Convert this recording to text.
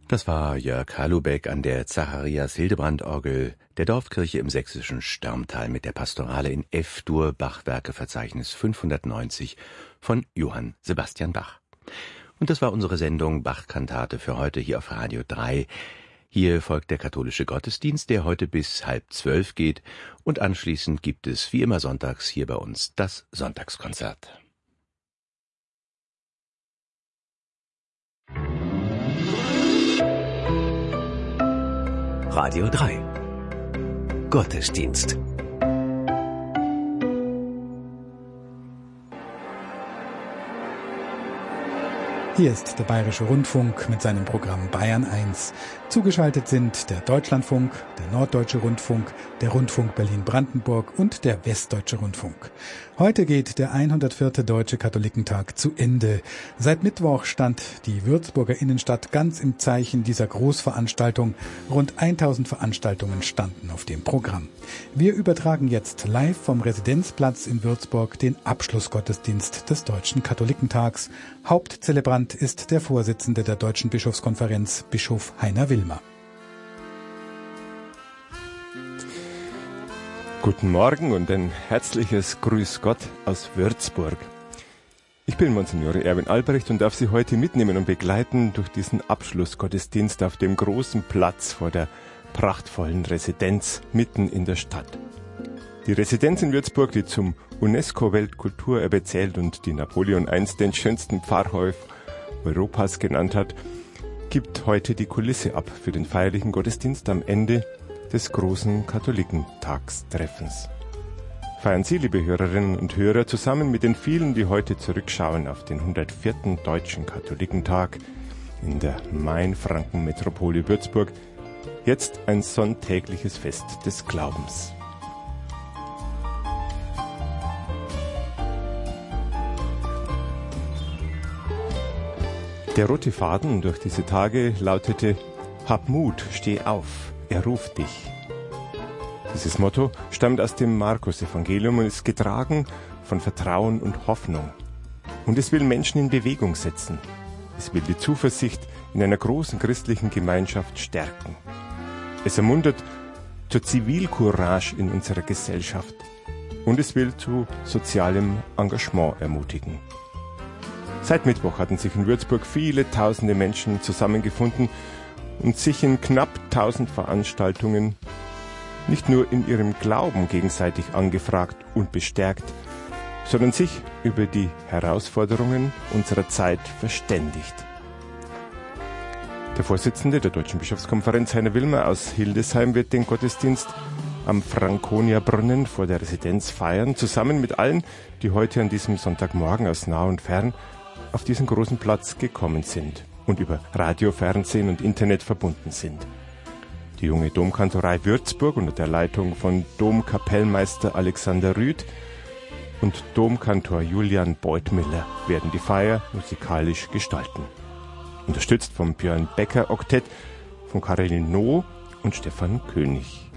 Das war Jörg Halubeck an der Zacharias-Hildebrand-Orgel der Dorfkirche im sächsischen Störmtal mit der Pastorale in F-Dur, Bachwerkeverzeichnis 590 von Johann Sebastian Bach. Und das war unsere Sendung Bach-Kantate für heute hier auf Radio 3. Hier folgt der katholische Gottesdienst, der heute bis 11:30 geht, und anschließend gibt es wie immer sonntags hier bei uns das Sonntagskonzert. Radio 3 Gottesdienst. Hier ist der Bayerische Rundfunk mit seinem Programm Bayern 1. Zugeschaltet sind der Deutschlandfunk, der Norddeutsche Rundfunk, der Rundfunk Berlin-Brandenburg und der Westdeutsche Rundfunk. Heute geht der 104. Deutsche Katholikentag zu Ende. Seit Mittwoch stand die Würzburger Innenstadt ganz im Zeichen dieser Großveranstaltung. Rund 1000 Veranstaltungen standen auf dem Programm. Wir übertragen jetzt live vom Residenzplatz in Würzburg den Abschlussgottesdienst des Deutschen Katholikentags. Hauptzelebrant ist der Vorsitzende der Deutschen Bischofskonferenz, Bischof Heiner Wilmer. Guten Morgen und ein herzliches Grüß Gott aus Würzburg. Ich bin Monsignore Erwin Albrecht und darf Sie heute mitnehmen und begleiten durch diesen Abschlussgottesdienst auf dem großen Platz vor der prachtvollen Residenz mitten in der Stadt. Die Residenz in Würzburg, die zum UNESCO-Weltkulturerbe zählt und die Napoleon I den schönsten Pfarrhof Europas genannt hat, gibt heute die Kulisse ab für den feierlichen Gottesdienst am Ende des großen Katholikentagstreffens. Feiern Sie, liebe Hörerinnen und Hörer, zusammen mit den vielen, die heute zurückschauen auf den 104. Deutschen Katholikentag in der Main-Franken-Metropole Würzburg, jetzt ein sonntägliches Fest des Glaubens. Der rote Faden durch diese Tage lautete: Hab Mut, steh auf, er ruft dich. Dieses Motto stammt aus dem Markus-Evangelium und ist getragen von Vertrauen und Hoffnung. Und es will Menschen in Bewegung setzen. Es will die Zuversicht in einer großen christlichen Gemeinschaft stärken. Es ermuntert zur Zivilcourage in unserer Gesellschaft. Und es will zu sozialem Engagement ermutigen. Seit Mittwoch hatten sich in Würzburg viele tausende Menschen zusammengefunden und sich in knapp 1000 Veranstaltungen nicht nur in ihrem Glauben gegenseitig angefragt und bestärkt, sondern sich über die Herausforderungen unserer Zeit verständigt. Der Vorsitzende der Deutschen Bischofskonferenz, Heiner Wilmer aus Hildesheim, wird den Gottesdienst am Frankonia-Brunnen vor der Residenz feiern, zusammen mit allen, die heute an diesem Sonntagmorgen aus nah und fern auf diesen großen Platz gekommen sind und über Radio, Fernsehen und Internet verbunden sind. Die junge Domkantorei Würzburg unter der Leitung von Domkapellmeister Alexander Rüth und Domkantor Julian Beutmüller werden die Feier musikalisch gestalten. Unterstützt vom Björn Becker Oktett, von Caroline Noh und Stefan König.